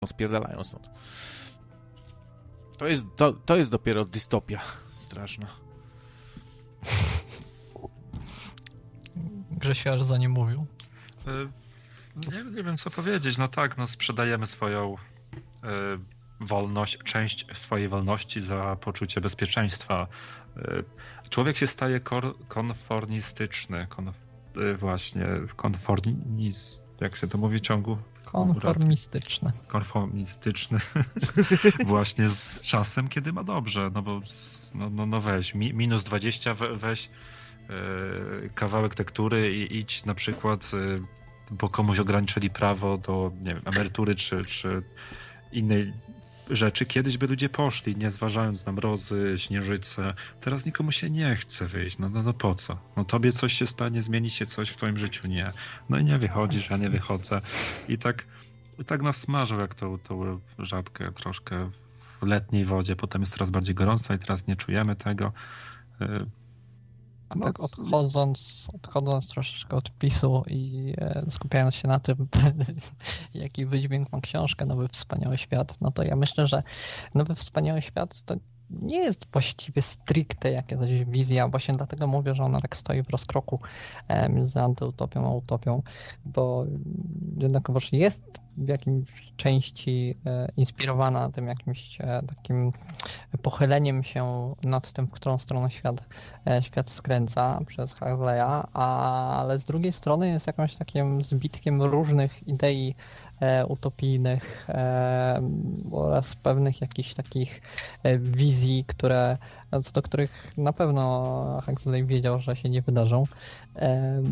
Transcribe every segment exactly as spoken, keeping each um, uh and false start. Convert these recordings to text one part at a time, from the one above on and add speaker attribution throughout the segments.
Speaker 1: spierdalają stąd. To jest, to, to jest dopiero dystopia straszna.
Speaker 2: Grzesiarz za nie mówił.
Speaker 3: Nie, nie wiem, co powiedzieć. No tak, no sprzedajemy swoją y, wolność, część swojej wolności za poczucie bezpieczeństwa. Y, człowiek się staje kor, konformistyczny. Konf, y, właśnie, konformiz... Jak się to mówi ciągu?
Speaker 2: Konformistyczny.
Speaker 3: Konformistyczny. Właśnie z czasem, kiedy ma dobrze. No bo no, no, no weź, mi, minus dwadzieścia, we, weź y, kawałek tektury i idź na przykład... Y, bo komuś ograniczyli prawo do, nie wiem, emerytury czy, czy innej rzeczy. Kiedyś by ludzie poszli, nie zważając na mrozy, śnieżyce. Teraz nikomu się nie chce wyjść. No, no, no po co? No tobie coś się stanie, zmieni się coś w twoim życiu? Nie. No i nie wychodzisz, ja nie wychodzę. I tak, i tak nas smażą jak tą, tą żabkę troszkę w letniej wodzie. Potem jest coraz bardziej gorąca i teraz nie czujemy tego.
Speaker 2: A tak odchodząc, odchodząc troszeczkę od PiSu i e, skupiając się na tym, jaki wydźwięk ma książka Nowy Wspaniały Świat, no to ja myślę, że Nowy Wspaniały Świat to nie jest właściwie stricte jakaś wizja, właśnie dlatego mówię, że ona tak stoi w rozkroku e, między antyutopią a utopią, bo jednakowoż jest w jakimś części e, inspirowana tym jakimś e, takim pochyleniem się nad tym, w którą stronę świat, e, świat skręca przez Huxleya, ale z drugiej strony jest jakimś takim zbitkiem różnych idei e, utopijnych e, oraz pewnych jakichś takich e, wizji, które, co do których na pewno Huxley wiedział, że się nie wydarzą. E,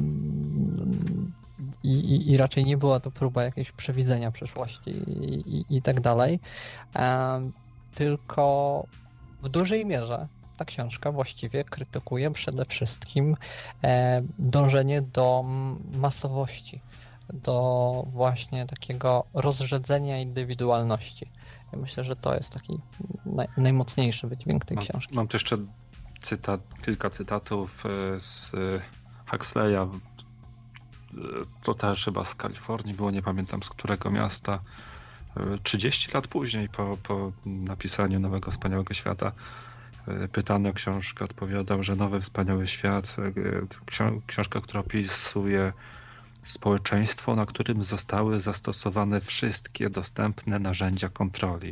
Speaker 2: I, i, I raczej nie była to próba jakiegoś przewidzenia przyszłości i, i, i tak dalej. E, tylko w dużej mierze ta książka właściwie krytykuje przede wszystkim e, dążenie do masowości, do właśnie takiego rozrzedzenia indywidualności. Ja myślę, że to jest taki naj, najmocniejszy wydźwięk tej
Speaker 3: mam,
Speaker 2: książki.
Speaker 3: Mam tu jeszcze cytat, kilka cytatów z Huxleya. To też chyba z Kalifornii było, nie pamiętam z którego miasta. trzydzieści lat później po, po napisaniu Nowego Wspaniałego Świata, pytany o książkę, odpowiadał, że Nowy Wspaniały Świat, książka, która opisuje społeczeństwo, na którym zostały zastosowane wszystkie dostępne narzędzia kontroli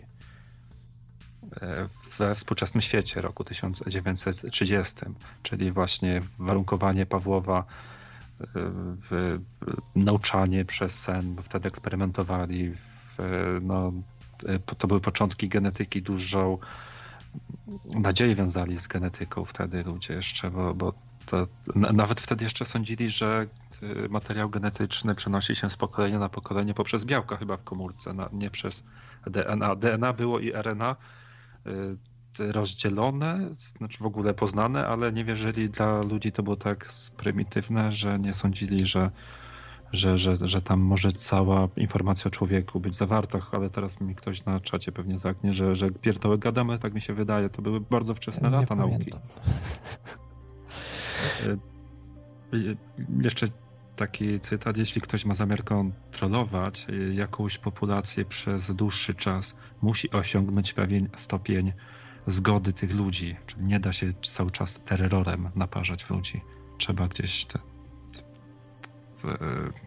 Speaker 3: we współczesnym świecie roku tysiąc dziewięćset trzydziestym, czyli właśnie warunkowanie Pawłowa, w, nauczanie przez sen, bo wtedy eksperymentowali. W, no, to były początki genetyki, dużą nadzieję wiązali z genetyką wtedy ludzie jeszcze, bo, bo to, nawet wtedy jeszcze sądzili, że materiał genetyczny przenosi się z pokolenia na pokolenie poprzez białka chyba w komórce, nie przez D N A. D N A było i R N A rozdzielone, znaczy w ogóle poznane, ale nie wierzyli, dla ludzi to było tak prymitywne, że nie sądzili, że, że, że, że tam może cała informacja o człowieku być zawarta, ale teraz mi ktoś na czacie pewnie zagnie, że, że pierdoły gadamy, tak mi się wydaje. To były bardzo wczesne
Speaker 2: nie
Speaker 3: lata
Speaker 2: pamiętam.
Speaker 3: Nauki. Jeszcze taki cytat, jeśli ktoś ma zamiar kontrolować jakąś populację przez dłuższy czas, musi osiągnąć pewien stopień zgody tych ludzi. Czyli nie da się cały czas terrorem naparzać ludzi. Trzeba gdzieś te, te,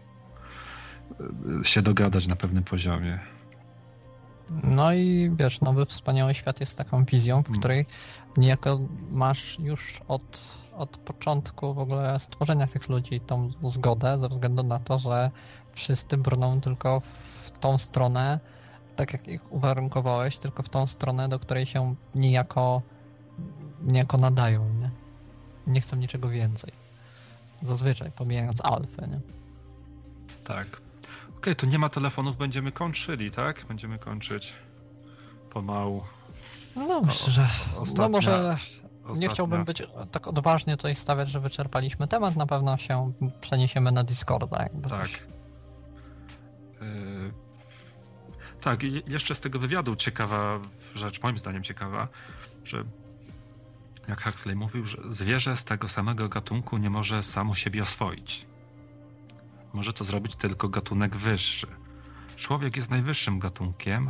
Speaker 3: się dogadać na pewnym poziomie.
Speaker 2: No i wiesz, Nowy Wspaniały Świat jest taką wizją, w której niejako masz już od, od początku w ogóle stworzenia tych ludzi tą zgodę, ze względu na to, że wszyscy brną tylko w tą stronę, tak jak ich uwarunkowałeś, tylko w tą stronę, do której się niejako, niejako nadają, nie? Nie chcą niczego więcej. Zazwyczaj, pomijając alfę, nie?
Speaker 3: Tak. Okej, okay, to nie ma telefonów, będziemy kończyli, tak? Będziemy kończyć pomału.
Speaker 2: No myślę, że
Speaker 3: ostatnia,
Speaker 2: no może
Speaker 3: ostatnia.
Speaker 2: Nie chciałbym być tak odważnie tutaj stawiać, że wyczerpaliśmy temat. Na pewno się przeniesiemy na Discorda. Jakby
Speaker 3: tak.
Speaker 2: Coś.
Speaker 3: Yy, tak, i jeszcze z tego wywiadu ciekawa rzecz, moim zdaniem ciekawa, że jak Huxley mówił, że zwierzę z tego samego gatunku nie może samo siebie oswoić. Może to zrobić tylko gatunek wyższy. człowiek jest najwyższym gatunkiem,